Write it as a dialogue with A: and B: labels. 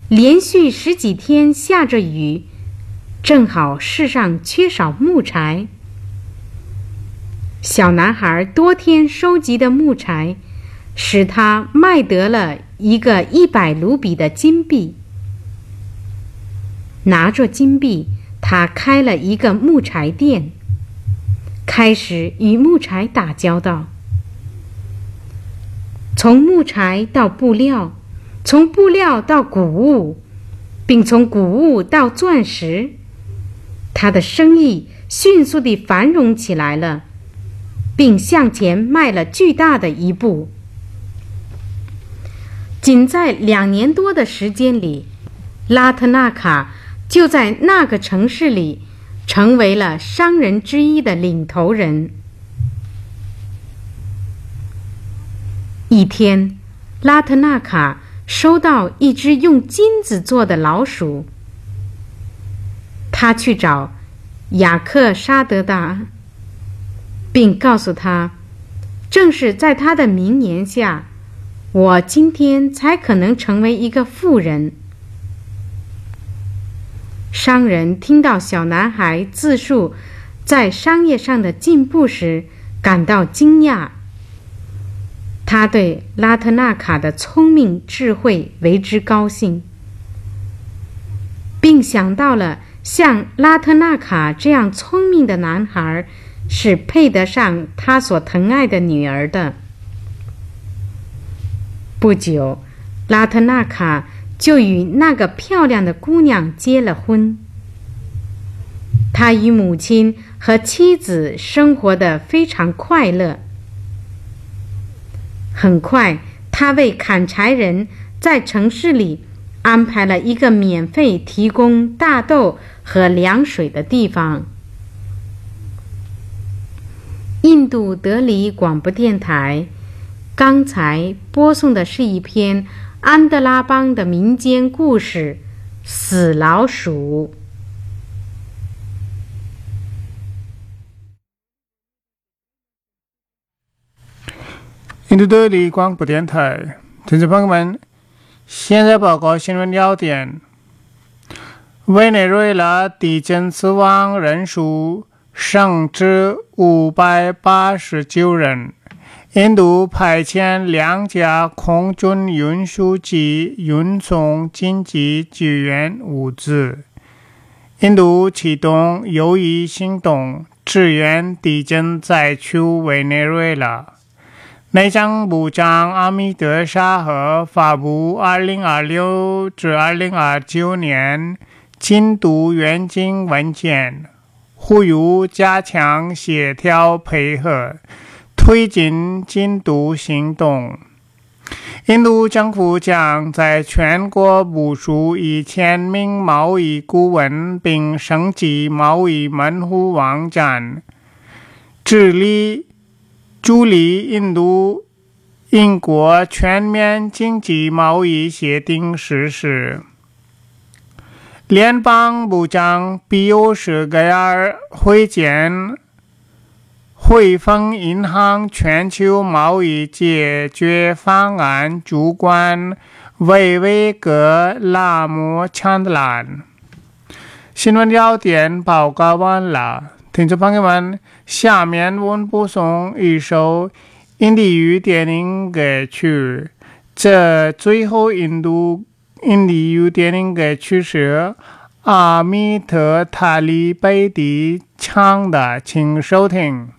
A: 连续10几天下着雨，正好世上缺少木柴。小男孩多天收集的木柴，使他卖得了一个100卢比的金币。拿着金币，他开了一个木柴店，开始与木柴打交道。从木柴到布料，从布料到谷物，并从谷物到钻石，他的生意迅速地繁荣起来了，并向前迈了巨大的一步。仅在2年多的时间里，拉特纳卡就在那个城市里成为了商人之一的领头人。一天，拉特纳卡收到一只用金子做的老鼠，他去找雅克沙德达，并告诉他，正是在他的名言下，我今天才可能成为一个富人。商人听到小男孩自述在商业上的进步时，感到惊讶。他对拉特纳卡的聪明智慧为之高兴，并想到了像拉特纳卡这样聪明的男孩是配得上他所疼爱的女儿的。不久，拉特纳卡就与那个漂亮的姑娘结了婚。他与母亲和妻子生活得非常快乐。很快，他为砍柴人在城市里安排了一个免费提供大豆和凉水的地方。印度德里广播电台刚才播送的是一篇安德拉邦的民间故事《死老鼠》。
B: 印度德里广播电台，听众朋友们，现在报告新闻要点：委内瑞拉地震死亡人数升至589人。印度派遣2架空军运输机运送紧急救援物资。印度启动右翼行动，支援地震灾区委内瑞拉。内政部长阿米德沙赫发布2026至2029年进度远景文件，呼吁加强协调配合，推进进度行动。印度政府将在全国部署1000名贸易顾问，并升级贸易门户网站，助力英国全面经济贸易协定实施。联邦部长比尤什盖尔会见汇丰银行全球贸易解决方案主管维维格拉姆强德兰。新闻要点报告完了，听众朋友们，下面我们播送一首印地语电影歌曲。这最后印地语电影歌曲是阿米特塔利贝蒂唱的，请收听。